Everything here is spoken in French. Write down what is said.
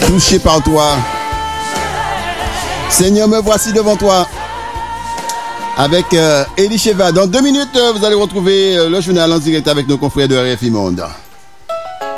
touché par toi. Seigneur, me voici devant toi. Avec Elie Cheva. Dans 2 minutes, vous allez retrouver le journal en direct avec nos confrères de RFI Monde.